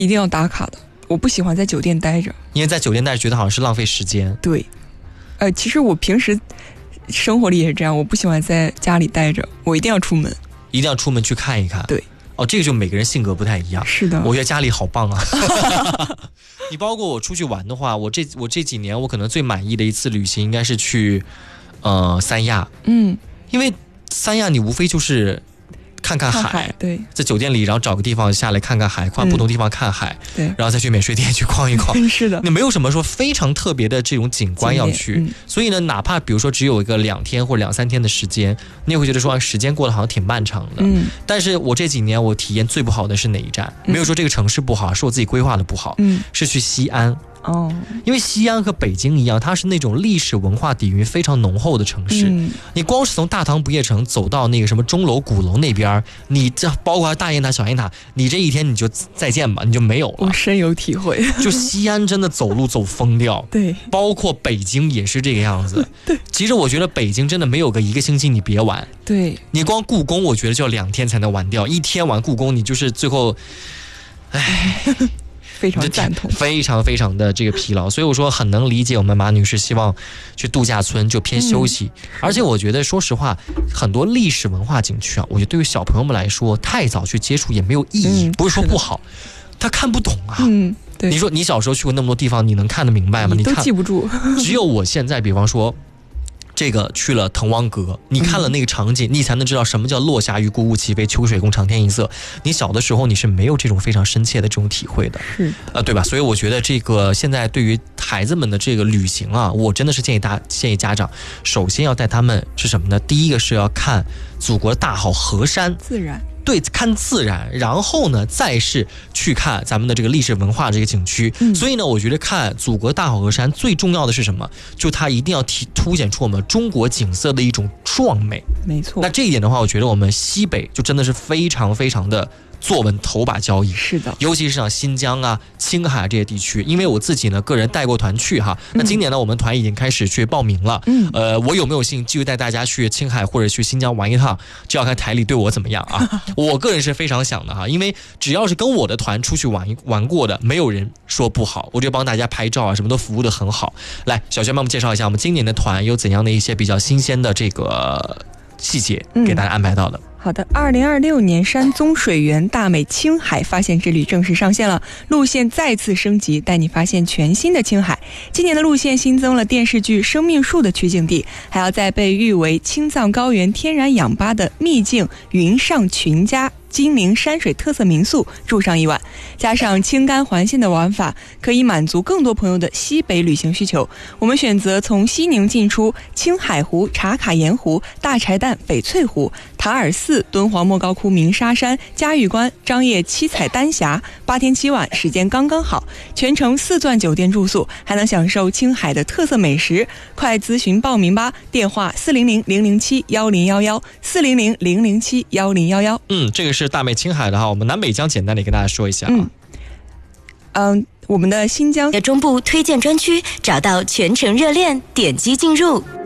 一定要打卡的，我不喜欢在酒店待着， 因为在酒店待着觉得好像是浪费时间。 对，其实我平时生活里也是这样，我不喜欢在家里待着，我一定要出门， 一定要出门去看一看。 对， 哦，这个就每个人性格不太一样。 是的， 我觉得家里好棒啊。你包括我出去玩的话，我这几年我可能最满意的一次旅行应该是去三亚。因为三亚你无非就是看看海， 对， 在酒店里，然后找个地方下来看看海，换不同地方看海， 对， 然后再去免税店去逛一逛。 是的， 你没有什么说非常特别的这种景观要去，所以呢，哪怕比如说只有一个2天或者2、3天的时间，你也会觉得说时间过得好像挺漫长的。但是我这几年我体验最不好的是哪一站？没有说这个城市不好，是我自己规划的不好。是去西安。因为西安和北京一样，它是那种历史文化底蕴非常浓厚的城市。你光是从大唐不夜城走到那个什么钟楼、鼓楼那边，你这包括大雁塔、小雁塔，你这一天你就再见吧，你就没有了。 我深有体会。 就西安真的走路走疯掉。 对， 包括北京也是这个样子。对，其实我觉得北京真的没有个1个星期你别玩。 对， 你光故宫我觉得就要2天才能玩掉，1天玩故宫你就是最后， 非常赞同， 非常非常的这个疲劳，所以我说很能理解我们马女士希望去度假村就偏休息。而且我觉得说实话，很多历史文化景区啊，我觉得对于小朋友们来说，太早去接触也没有意义。不是说不好，他看不懂啊。 对， 你说你小时候去过那么多地方，你能看得明白吗？ 你都记不住。 只有我现在，比方说。这个去了滕王阁，你看了那个场景，你才能知道什么叫落霞与孤鹜齐飞，秋水共长天一色。你小的时候你是没有这种非常深切的这种体会的， 是对吧？所以我觉得这个现在对于孩子们的这个旅行啊，我真的是建议家长，首先要带他们是什么呢？第一个是要看祖国的大好河山， 自然。 对，看自然，然后呢，再是去看咱们的这个历史文化这个景区。所以呢，我觉得看祖国大好河山最重要的是什么？就它一定要凸显出我们中国景色的一种壮美。 没错。 那这一点的话，我觉得我们西北就真的是非常非常的坐稳头把交椅。 是的， 尤其是像新疆啊、青海这些地区，因为我自己呢个人带过团去哈。那今年呢，我们团已经开始去报名了。我有没有幸继续带大家去青海或者去新疆玩一趟，就要看台里对我怎么样啊。我个人是非常想的哈，因为只要是跟我的团出去玩过的，没有人说不好。我就帮大家拍照啊，什么都服务的很好。来，小娟帮我们介绍一下我们今年的团有怎样的一些比较新鲜的这个细节给大家安排到的。 好的，2026年山宗水源大美青海发现之旅正式上线了，路线再次升级，带你发现全新的青海。今年的路线新增了电视剧《生命树》的取景地，还要在被誉为青藏高原天然氧吧的秘境云上群家金陵山水特色民宿住上1晚，加上青甘环线的玩法，可以满足更多朋友的西北旅行需求。我们选择从西宁进出青海湖、茶卡盐湖、大柴旦翡翠湖、塔尔寺、敦煌莫高窟、鸣沙山、嘉峪关、张掖七彩丹霞，8天7晚，时间刚刚好。全程4钻酒店住宿，还能享受青海的特色美食。快咨询报名吧，电话400-007-1011，400-007-1011。 这个是大美青海的哈，我们南北疆简单的跟大家说一下我们的新疆的中部推荐专区，找到全程热链，点击进入。